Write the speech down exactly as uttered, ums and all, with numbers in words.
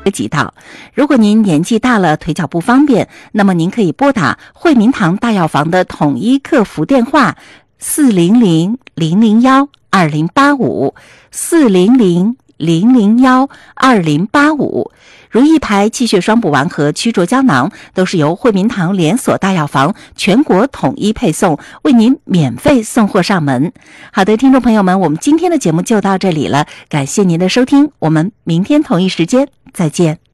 几套。如果您年纪大了，腿脚不方便，那么您可以拨打惠民堂大药房的统一客服电话四零零零零幺二零八五四零零零零幺二零八五。如意牌、气血双补丸和曲浊胶囊都是由惠民堂连锁大药房全国统一配送，为您免费送货上门。好的，听众朋友们，我们今天的节目就到这里了，感谢您的收听，我们明天同一时间再见。